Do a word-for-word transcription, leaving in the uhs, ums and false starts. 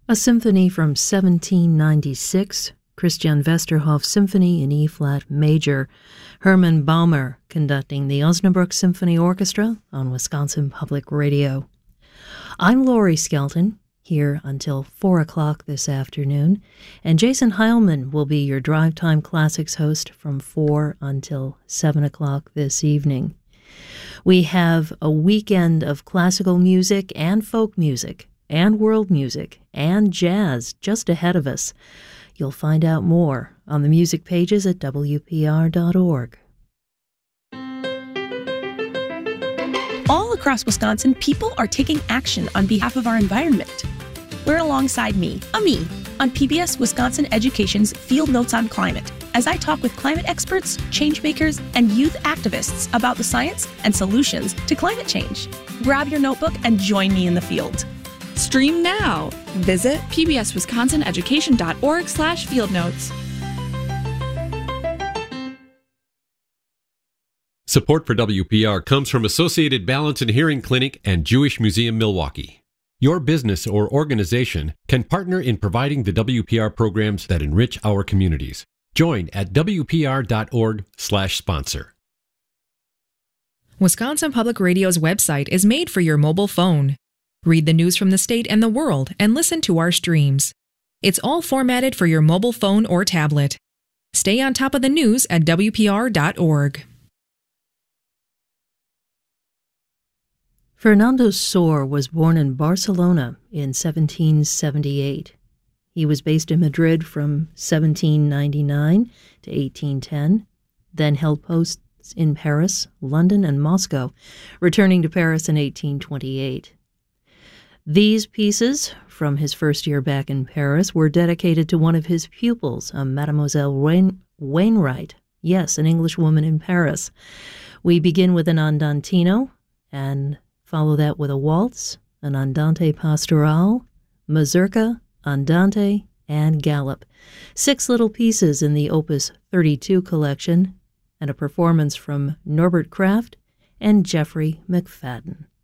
A symphony from seventeen ninety-six, Christian Westerhoff Symphony in E-flat major. Herman Baumer conducting the Osnabrück Symphony Orchestra on Wisconsin Public Radio. I'm Laurie Skelton, here until four o'clock this afternoon, and Jason Heilman will be your Drive Time Classics host from four until seven o'clock this evening. We have a weekend of classical music and folk music and world music and jazz just ahead of us. You'll find out more on the music pages at W P R dot org. All across Wisconsin, people are taking action on behalf of our environment. We're alongside me, Ami, on P B S Wisconsin Education's Field Notes on Climate, as I talk with climate experts, change makers, and youth activists about the science and solutions to climate change. Grab your notebook and join me in the field. Stream now. Visit pbswisconsineducation.org slash field notes. Support for W P R comes from Associated Balance and Hearing Clinic and Jewish Museum Milwaukee. Your business or organization can partner in providing the W P R programs that enrich our communities. Join at wpr.org slash sponsor. Wisconsin Public Radio's website is made for your mobile phone. Read the news from the state and the world and listen to our streams. It's all formatted for your mobile phone or tablet. Stay on top of the news at W P R dot org. Fernando Sor was born in Barcelona in seventeen seventy-eight. He was based in Madrid from seventeen ninety-nine to eighteen ten, then held posts in Paris, London, and Moscow, returning to Paris in eighteen twenty-eight. These pieces, from his first year back in Paris, were dedicated to one of his pupils, a Mademoiselle Wain- Wainwright, yes, an Englishwoman in Paris. We begin with an andantino, and follow that with a waltz, an andante pastoral, mazurka, andante, and gallop. Six little pieces in the Opus thirty-two collection, and a performance from Norbert Kraft and Jeffrey McFadden.